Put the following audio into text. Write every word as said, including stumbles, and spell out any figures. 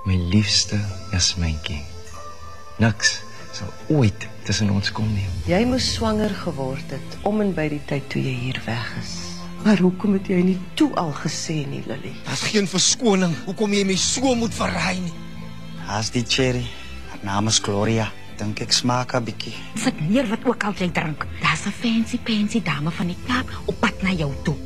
My liefste Jasmyntjie. Niks sal ooit tussen ons kom nie. Jy moes swanger geword het om en by die tyd toe jy hier weg is. Maar hoekom het jy nie toe al gesê nie, Lily? Daar's geen verskoning. Hoekom jy my so moet verraai nie? Haas die cherry. Haar naam is Gloria. Dink ek smaak 'n bietjie. Verneer wat ook al jy drink. Daar's 'n fancy fancy dame van die Kaap op pad na jou toe.